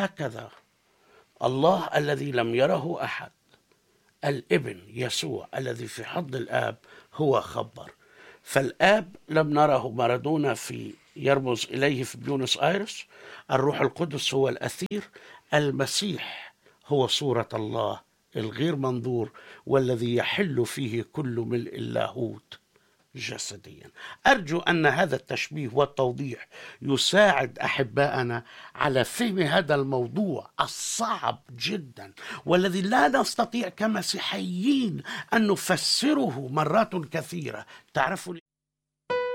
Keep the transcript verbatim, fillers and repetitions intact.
هكذا الله الذي لم يره أحد، الابن يسوع الذي في حضن الآب هو خبر. فالآب لم نره، مارادونا في يرمز إليه في بيونس آيرس، الروح القدس هو الأثير، المسيح هو صورة الله الغير منظور والذي يحل فيه كل ملء اللاهوت جسديا. أرجو أن هذا التشبيه والتوضيح يساعد أحباءنا على فهم هذا الموضوع الصعب جدا، والذي لا نستطيع كمسيحيين أن نفسره مرات كثيرة. تعرفوا